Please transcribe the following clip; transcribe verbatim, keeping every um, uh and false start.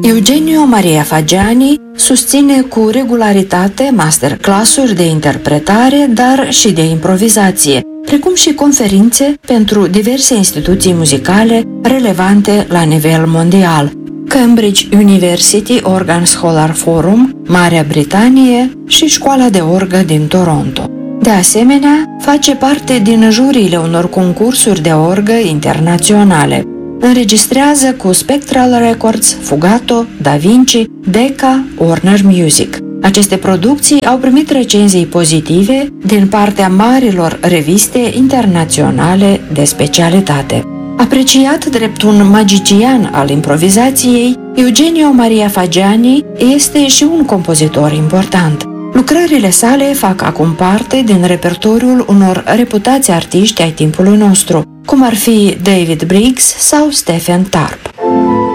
Eugenio Maria Fagiani susține cu regularitate masterclass-uri de interpretare, dar și de improvizație, precum și conferințe pentru diverse instituții muzicale relevante la nivel mondial: Cambridge University Organ Scholar Forum, Marea Britanie și Școala de Orgă din Toronto. De asemenea, face parte din juriile unor concursuri de orgă internaționale. Înregistrează cu Spectral Records, Fugato, Da Vinci, Decca, Warner Music. Aceste producții au primit recenzii pozitive din partea marilor reviste internaționale de specialitate. Apreciat drept un magician al improvizației, Eugenio Maria Fagiani este și un compozitor important. Lucrările sale fac acum parte din repertoriul unor reputați artiști ai timpului nostru, cum ar fi David Briggs sau Stephen Tarp.